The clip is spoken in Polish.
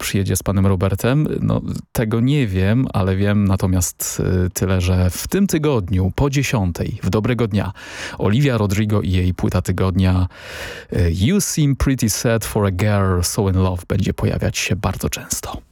przyjedzie z panem Robertem? No, tego nie wiem, ale wiem natomiast tyle, że w tym tygodniu po 10 w Dobrego Dnia Olivia Rodrigo i jej płyta tygodnia You Seem Pretty Sad for a Girl So in Love będzie pojawiać się bardzo często.